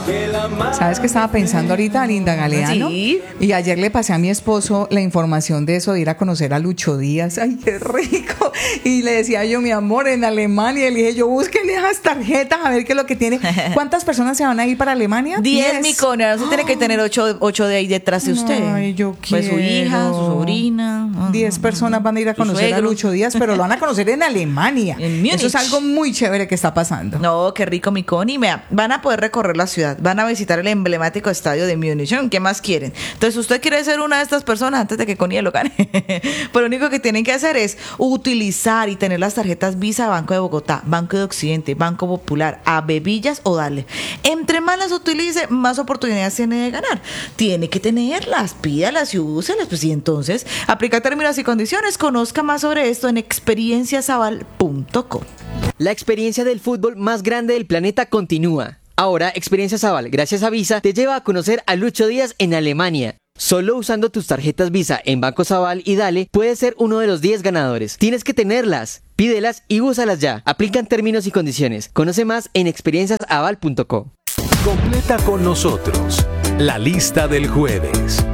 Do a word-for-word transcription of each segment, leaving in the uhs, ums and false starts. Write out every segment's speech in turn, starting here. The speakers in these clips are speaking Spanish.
¿Sabes qué estaba pensando ahorita, Linda Galeano? Sí. Y ayer le pasé a mi esposo la información de eso, de ir a conocer a Lucho Díaz. ¡Ay, qué rico! Y le decía yo, mi amor, en Alemania. Le dije yo, busquen esas tarjetas a ver qué es lo que tiene. ¿Cuántas personas se van a ir para Alemania? Diez, mi cone. Ahora usted tiene que tener ocho, ocho de ahí detrás de usted. Ay, yo Pues su quiero. hija, su sobrina. Diez personas van a ir a Su conocer suegro. a Lucho Díaz, pero lo van a conocer en Alemania. En Múnich. Eso es algo muy chévere que está pasando. No, qué rico, mi Connie. Vea, van a poder recorrer la ciudad, van a visitar el emblemático estadio de Múnich. ¿Qué más quieren? Entonces, usted quiere ser una de estas personas antes de que Connie lo gane. Pero lo único que tienen que hacer es utilizar y tener las tarjetas Visa Banco de Bogotá, Banco de Occidente, Banco Popular, Avevillas o Dale. Entre más las utilice, más oportunidades tiene de ganar. Tiene que tenerlas, pídalas y úselas. Pues, y entonces, aplica términos y condiciones. Conozca más sobre esto en experiencias aval punto com. La experiencia del fútbol más grande del planeta continúa. Ahora, Experiencias Aval, gracias a Visa, te lleva a conocer a Lucho Díaz en Alemania. Solo usando tus tarjetas Visa en Bancos Aval y Dale, puedes ser uno de los diez ganadores. Tienes que tenerlas, pídelas y úsalas ya. Aplican términos y condiciones. Conoce más en experiencias aval punto com. Completa con nosotros la lista del jueves.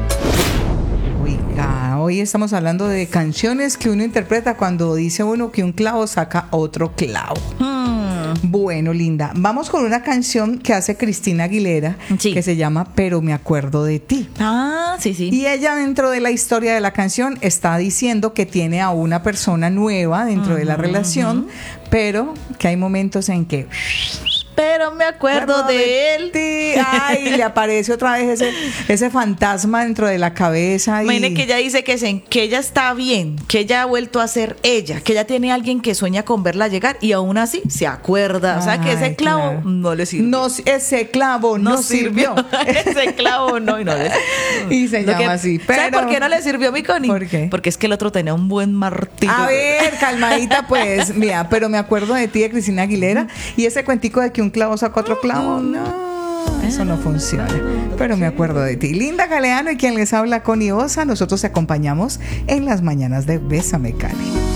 Oiga, hoy estamos hablando de canciones que uno interpreta cuando dice uno que un clavo saca otro clavo. Hmm. Bueno, Linda, vamos con una canción que hace Cristina Aguilera, Sí. que se llama Pero me acuerdo de ti. Ah, sí, sí. Y ella, dentro de la historia de la canción, está diciendo que tiene a una persona nueva dentro de la relación, pero que hay momentos en que Pero me acuerdo de él. ti. Ay, le aparece otra vez ese, ese fantasma dentro de la cabeza. Y... Imagine que ella dice que, se, que ella está bien, que ella ha vuelto a ser ella, que ella tiene a alguien que sueña con verla llegar y aún así se acuerda. O sea que ese Ay, clavo claro. no le sirvió. No, ese clavo no, sirvió. Ese clavo no, y no le sirvió. Y se Lo llama que- así. ¿Sabe Pero... por qué no le sirvió, mi Connie? ¿Por qué? Porque es que el otro tenía un buen martillo. A ver, calmadita pues, mira, pero me acuerdo de ti, de Cristina Aguilera, y ese cuentico de que un clavo saca otro clavo, no, eso no funciona, pero me acuerdo de ti. Linda Galeano y quien les habla, Connie Osa, nosotros te acompañamos en las mañanas de Bésame, Cali.